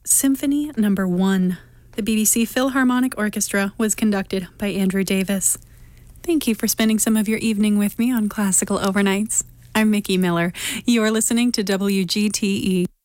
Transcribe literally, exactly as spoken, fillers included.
Symphony Number One. The B B C Philharmonic Orchestra was conducted by Andrew Davis. Thank you for spending some of your evening with me on Classical Overnights. I'm Mickey Miller. You're listening to W G T E.